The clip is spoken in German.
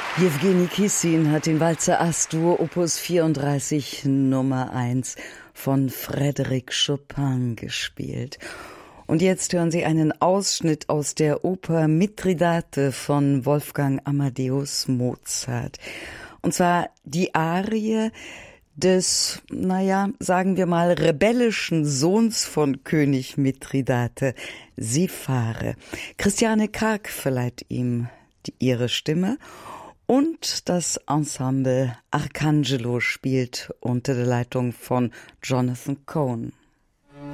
Jewgeni Kissin hat den Walzer As-Dur Opus 34 Nummer 1 von Frédéric Chopin gespielt. Und jetzt hören Sie einen Ausschnitt aus der Oper Mithridate von Wolfgang Amadeus Mozart. Und zwar die Arie des, sagen wir mal, rebellischen Sohns von König Mithridate, Sifare. Christiane Karg verleiht ihm ihre Stimme und das Ensemble Arcangelo spielt unter der Leitung von Jonathan Cohen.